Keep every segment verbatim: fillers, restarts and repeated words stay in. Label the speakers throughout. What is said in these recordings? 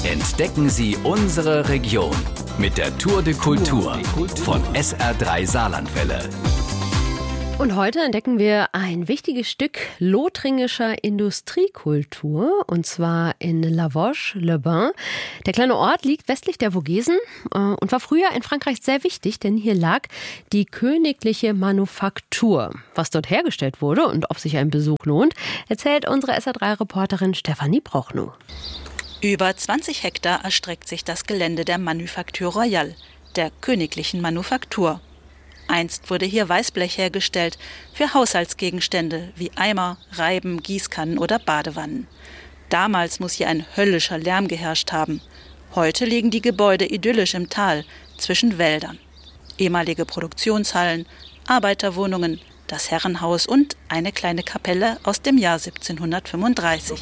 Speaker 1: Entdecken Sie unsere Region mit der Tour de Kultur von S R drei Saarlandwelle.
Speaker 2: Und heute entdecken wir ein wichtiges Stück lothringischer Industriekultur, und zwar in La Vosges-le-Bain. Der kleine Ort liegt westlich der Vogesen und war früher in Frankreich sehr wichtig, denn hier lag die königliche Manufaktur. Was dort hergestellt wurde und ob sich ein Besuch lohnt, erzählt unsere S R drei Reporterin Stefanie Prochnow.
Speaker 3: Über zwanzig Hektar erstreckt sich das Gelände der Manufacture Royale, der königlichen Manufaktur. Einst wurde hier Weißblech hergestellt für Haushaltsgegenstände wie Eimer, Reiben, Gießkannen oder Badewannen. Damals muss hier ein höllischer Lärm geherrscht haben. Heute liegen die Gebäude idyllisch im Tal zwischen Wäldern. Ehemalige Produktionshallen, Arbeiterwohnungen, das Herrenhaus und eine kleine Kapelle aus dem Jahr siebzehnhundertfünfunddreißig.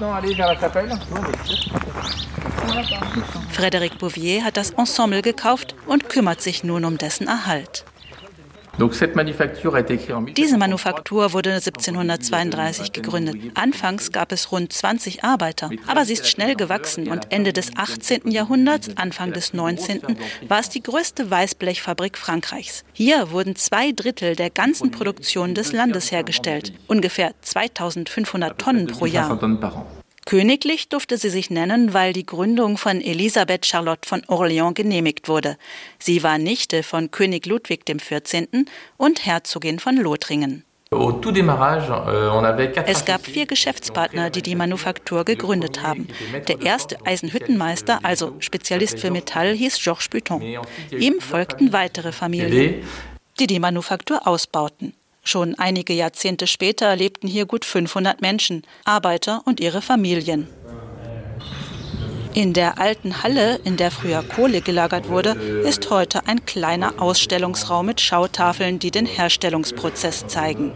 Speaker 3: Frédéric Bouvier hat das Ensemble gekauft und kümmert sich nun um dessen Erhalt. Diese Manufaktur wurde siebzehnhundertzweiunddreißig gegründet. Anfangs gab es rund zwanzig Arbeiter, aber sie ist schnell gewachsen und Ende des achtzehnten Jahrhunderts, Anfang des neunzehnten war es die größte Weißblechfabrik Frankreichs. Hier wurden zwei Drittel der ganzen Produktion des Landes hergestellt, ungefähr zweitausendfünfhundert Tonnen pro Jahr. Königlich durfte sie sich nennen, weil die Gründung von Elisabeth Charlotte von Orléans genehmigt wurde. Sie war Nichte von König Ludwig der vierzehnte. und Herzogin von Lothringen. Es gab vier Geschäftspartner, die die Manufaktur gegründet haben. Der erste Eisenhüttenmeister, also Spezialist für Metall, hieß Georges Buton. Ihm folgten weitere Familien, die die Manufaktur ausbauten. Schon einige Jahrzehnte später lebten hier gut fünfhundert Menschen, Arbeiter und ihre Familien. In der alten Halle, in der früher Kohle gelagert wurde, ist heute ein kleiner Ausstellungsraum mit Schautafeln, die den Herstellungsprozess zeigen.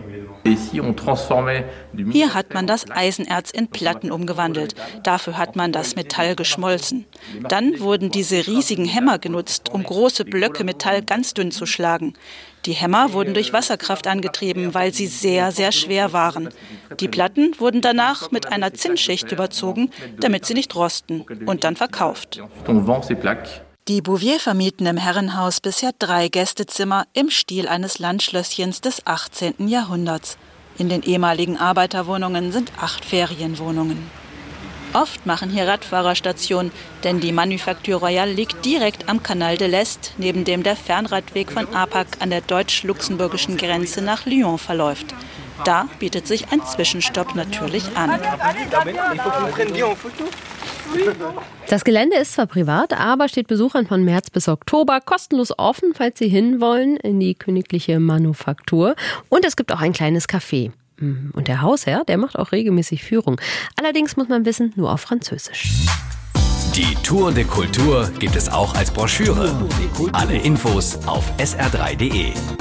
Speaker 3: Hier hat man das Eisenerz in Platten umgewandelt. Dafür hat man das Metall geschmolzen. Dann wurden diese riesigen Hämmer genutzt, um große Blöcke Metall ganz dünn zu schlagen. Die Hämmer wurden durch Wasserkraft angetrieben, weil sie sehr, sehr schwer waren. Die Platten wurden danach mit einer Zinnschicht überzogen, damit sie nicht rosten, und dann verkauft. Die Bouvier vermieten im Herrenhaus bisher drei Gästezimmer im Stil eines Landschlösschens des achtzehnten. Jahrhunderts. In den ehemaligen Arbeiterwohnungen sind acht Ferienwohnungen. Oft machen hier Radfahrer Station, denn die Manufacture Royale liegt direkt am Canal de l'Est, neben dem der Fernradweg von Apac an der deutsch-luxemburgischen Grenze nach Lyon verläuft. Da bietet sich ein Zwischenstopp natürlich an.
Speaker 2: Das Gelände ist zwar privat, aber steht Besuchern von März bis Oktober kostenlos offen, falls sie hinwollen in die königliche Manufaktur. Und es gibt auch ein kleines Café. Und der Hausherr, der macht auch regelmäßig Führung. Allerdings muss man wissen, nur auf Französisch.
Speaker 1: Die Tour de Kultur gibt es auch als Broschüre. Alle Infos auf S R drei punkt de.